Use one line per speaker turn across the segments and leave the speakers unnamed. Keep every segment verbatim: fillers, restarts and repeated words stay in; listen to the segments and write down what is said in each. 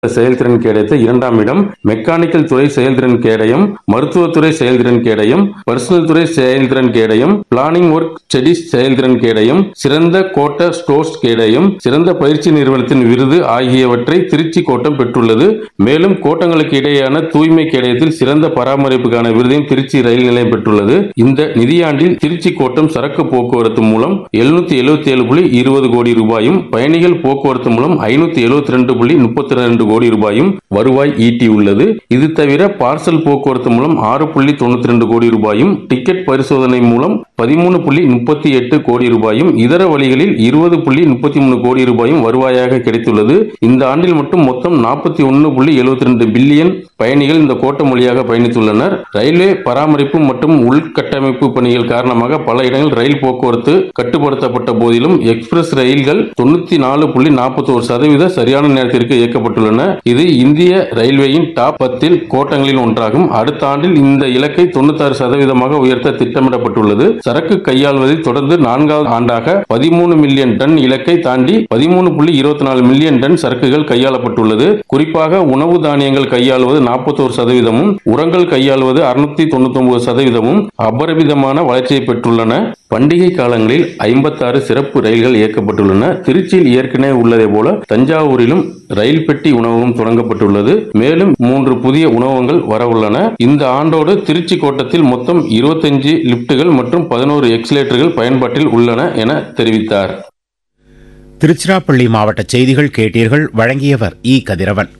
செயல்திறன் கேடயத்தை இரண்டாம் இடம், மெக்கானிக்கல் துறை செயல்திறன் கேடயம், மருத்துவத்துறை செயல்திறன் கேடயம், பர்சனல் துறை செயல்திறன் கேடயம், பிளானிங் ஒர்க் ஸ்டடிஸ் செயல்திறன் கேடயம், சிறந்த கோட்ட ஸ்டோர்ஸ் கேடயம், சிறந்த பயிற்சி நிறுவனத்தின் விருது ஆகியவற்றை திருச்சி கோட்டம் பெற்றுள்ளது. மேலும் கோட்டங்களுக்கு இடையேயான தூய்மை கேடயத்தில் சிறந்த பராமரிப்புக்கான விருதையும் திருச்சி ரயில் நிலையம் பெற்றுள்ளது. இந்த நிதியாண்டில் திருச்சி கோட்டம் சரக்கு போக்குவரத்து மூலம் எழுநூத்தி எழுபத்தி ஏழு புள்ளி இருபது கோடி ரூபாயும், பயணிகள் போக்குவரத்து மூலம் ஐநூத்தி எழுபத்தி ரெண்டு புள்ளி முப்பத்தி ரெண்டு கோடி ரூபாயும் வருவாய் ஈட்டியுள்ளது. இது தவிர பார்சல் போக்குவரத்து மூலம் ஆறு புள்ளி தொண்ணூத்தி ரெண்டு கோடி ரூபாயும், டிக்கெட் பரிசோதனை மூலம் பதிமூணு புள்ளி முப்பத்தி எட்டு கோடி ரூபாயும், இதர வழிகளில் இருபது புள்ளி முப்பத்தி மூணு கோடி ரூபாயும் வருவாயாக கிடைத்துள்ளது. இந்த ஆண்டில் மட்டும் மொத்தம் நாற்பத்தி ஒன்னு புள்ளி எழுபத்தி ரெண்டு பில்லியன் பயணிகள் இந்த கோட்டம் வழியாக பயணித்துள்ளனர். ரயில்வே பராமரிப்பு மற்றும் உள்கட்டமைப்பு பணிகள் காரணமாக பல இடங்களில் ரயில் போக்குவரத்து கட்டுப்படுத்தப்பட்ட போதிலும் எக்ஸ்பிரஸ் ரயில்கள் தொண்ணூத்தி நாலு புள்ளி நாற்பத்தி ஒரு சதவீத சரியான நேரத்திற்கு இயக்கப்பட்டுள்ளன. இது இந்திய ரயில்வேயின் டாப் பத்தில் கோட்டங்களில் ஒன்றாகும். அடுத்த ஆண்டில் இந்த இலக்கை தொண்ணூத்தி ஆறு சதவீதமாக உயர்த்த திட்டமிடப்பட்டுள்ளது. சரக்கு கையாள்வதில் தொடர்ந்து நான்காவது ஆண்டாக பதிமூணு மில்லியன் டன் இலக்கை தாண்டி பதிமூணு புள்ளி இருபத்தி நாலு மில்லியன் டன் சரக்குகள் கையாளப்பட்டுள்ளது. குறிப்பாக உணவு தானியங்கள் கையாளுவது நாற்பத்தி ஒரு சதவீதமும், உரங்கள் கையாளுவது அறுநூத்தி தொண்ணூத்தி ஒன்பது சதவீதமும் அபரிமிதமான வளர்ச்சியை பெற்றுள்ளன. பண்டிகை காலங்களில் ஐம்பத்தி ஆறு சிறப்பு ரயில்கள் இயக்கப்பட்டுள்ளன. திருச்சியில் ஏற்கனவே உள்ளதை போல தஞ்சாவூரிலும் ரயில் பெட்டி உணவகம் தொடங்கப்பட்டுள்ளது. மேலும் மூன்று புதிய உணவகங்கள் வரவுள்ளன. இந்த ஆண்டோடு திருச்சி கோட்டத்தில் மொத்தம் இருபத்தஞ்சு லிப்டுகள் மற்றும் பதினோரு எக்ஸிலேட்டர்கள் பயன்பாட்டில் உள்ளன என தெரிவித்தார்.
திருச்சிராப்பள்ளி மாவட்ட செய்திகள் கேட்டீர்கள். வழங்கியவர் இ கதிரவன்.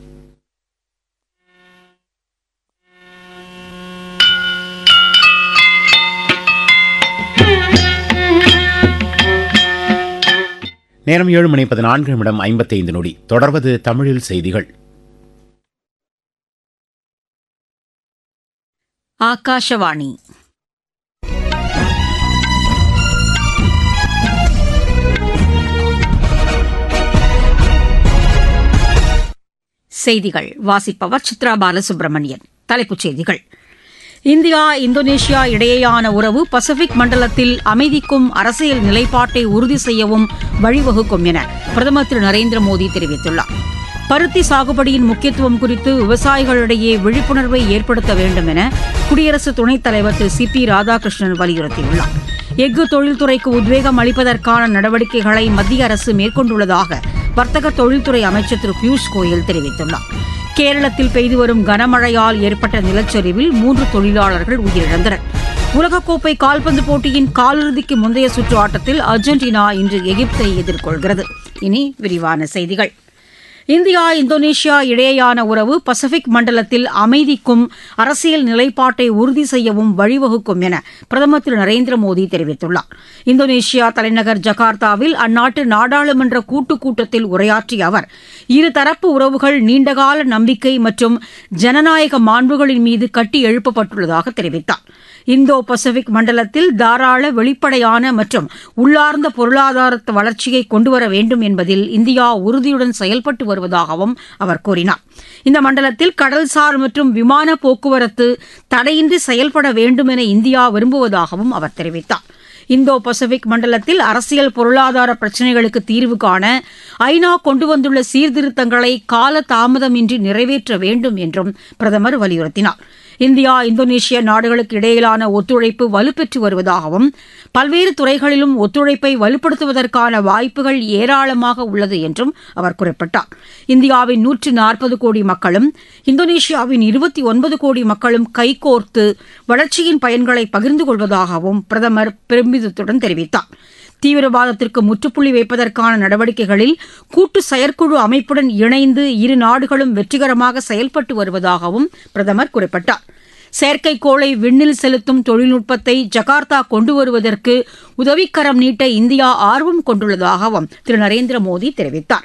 நேரம் ஏழு மணி பதினான்கு நிமிடம் ஐம்பத்தி ஐந்து நொடி. தொடர்வது தமிழில் செய்திகள்.
ஆகாஷவாணி. செய்திகள் வாசிப்பவர் சித்ரா பாலசுப்ரமணியன். தலைப்புச் செய்திகள். இந்தியா இந்தோனேஷியா இடையேயான உறவு பசிபிக் மண்டலத்தில் அமைதிக்கும் அரசியல் நிலைப்பாட்டை உறுதி செய்யவும் வழிவகுக்கும் என பிரதமர் திரு நரேந்திர மோடி தெரிவித்துள்ளார். பருத்தி சாகுபடியின் முக்கியத்துவம் குறித்து விவசாயிகளிடையே விழிப்புணர்வை ஏற்படுத்த வேண்டும் என குடியரசு துணைத் தலைவர் திரு சி பி ராதாகிருஷ்ணன் வலியுறுத்தியுள்ளார். எஃகு தொழில்துறைக்கு உத்வேகம் அளிப்பதற்கான நடவடிக்கைகளை மத்திய அரசு மேற்கொண்டுள்ளதாக வர்த்தக தொழில்துறை அமைச்சர் திரு பியூஷ் கோயல் தெரிவித்துள்ளார். கேரளத்தில் பெய்து வரும் கனமழையால் ஏற்பட்ட நிலச்சரிவில் மூன்று தொழிலாளர்கள் உயிரிழந்தனர். உலகக்கோப்பை கால்பந்து போட்டியின் காலிறுதிக்கு முந்தைய சுற்று ஆட்டத்தில் அர்ஜென்டினா இன்று எகிப்தை எதிர்கொள்கிறது. இனி விரிவான செய்திகள். இந்தியா இந்தோனேஷியா இடையேயான உறவு பசிபிக் மண்டலத்தில் அமைதிக்கும் அரசியல் நிலைப்பாட்டை உறுதி செய்யவும் வழிவகுக்கும் என பிரதமர் திரு நரேந்திர மோடி தெரிவித்துள்ளார். இந்தோனேஷியா தலைநகர் ஜகார்த்தாவில் அந்நாட்டு நாடாளுமன்ற கூட்டுக் கூட்டத்தில் உரையாற்றிய அவர் இருதரப்பு உறவுகள் நீண்டகால நம்பிக்கை மற்றும் ஜனநாயக மாண்புகளின் மீது கட்டி எழுப்பப்பட்டுள்ளதாக தெரிவித்தார். இந்தோ பசிபிக் மண்டலத்தில் தாராள வெளிப்படையான மற்றும் உள்ளார்ந்த பொருளாதார வளர்ச்சியை கொண்டுவர வேண்டும் என்பதில் இந்தியா உறுதியுடன் செயல்பட்டு வருவதாகவும் அவர் கூறினார். இந்த மண்டலத்தில் கடல்சார் மற்றும் விமான போக்குவரத்து தடையின்றி செயல்பட வேண்டும் என இந்தியா விரும்புவதாகவும் அவர் தெரிவித்தார். இந்தோ பசிபிக் மண்டலத்தில் அரசியல் பொருளாதார பிரச்சினைகளுக்கு தீர்வு காண ஐநா கொண்டு வந்துள்ள சீர்திருத்தங்களை கால தாமதமின்றி நிறைவேற்ற வேண்டும் என்றும் பிரதமர் வலியுறுத்தினார். இந்தியா இந்தோனேஷியா நாடுகளுக்கு இடையிலான ஒத்துழைப்பு வலுப்பெற்று வருவதாகவும் பல்வேறு துறைகளிலும் ஒத்துழைப்பை வலுப்படுத்துவதற்கான வாய்ப்புகள் ஏராளமாக உள்ளது என்றும் அவர் குறிப்பிட்டார். இந்தியாவின் நூற்று நாற்பது கோடி மக்களும் இந்தோனேஷியாவின் இருபத்தி ஒன்பது கோடி மக்களும் கைகோர்த்து வளர்ச்சியின் பயன்களை பகிர்ந்து கொள்வதாகவும் பிரதமர் பெருமிதத்துடன் தெரிவித்தார். தீவிரவாதத்திற்கு முற்றுப்புள்ளி வைப்பதற்கான நடவடிக்கைகளில் கூட்டு செயற்குழு அமைப்புடன் இணைந்து இரு நாடுகளும் வெற்றிகரமாக செயல்பட்டு வருவதாகவும் பிரதமர் குறிப்பிட்டார். செயற்கைக்கோளை விண்ணில் செலுத்தும் தொழில்நுட்பத்தை ஜகார்த்தா கொண்டு வருவதற்கு உதவிக்கரம் நீட்ட இந்தியா ஆர்வம் கொண்டுள்ளதாகவும் திரு நரேந்திர மோடி தெரிவித்தார்.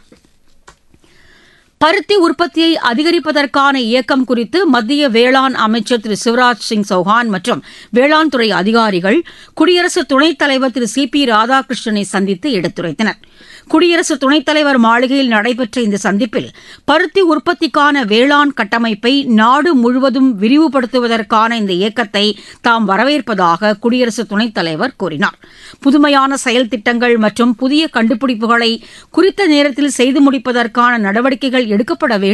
பருத்தி உற்பத்தியை அதிகரிப்பதற்கான இயக்கம் குறித்து மத்திய வேளாண் அமைச்சர் திரு சிவராஜ் சிங் சௌஹான் மற்றும் வேளாண் துறை அதிகாரிகள் குடியரசு துணைத் தலைவர் திரு சி பி ராதாகிருஷ்ணனை சந்தித்து எடுத்துரைத்தனர். குடியரசு துணைத் தலைவர் மாளிகையில் நடைபெற்ற இந்த சந்திப்பில் பருத்தி உற்பத்திக்கான வேளாண் கட்டமைப்பை நாடு முழுவதும் விரிவுபடுத்துவதற்கான இந்த இயக்கத்தை தாம் வரவேற்பதாக குடியரசு துணைத் தலைவர் கூறினார். புதுமையான செயல் திட்டங்கள் மற்றும் புதிய கண்டுபிடிப்புகளை குறித்த நேரத்தில் செய்து முடிப்பதற்கான நடவடிக்கைகள் எடுக்கப்பட வேண்டும்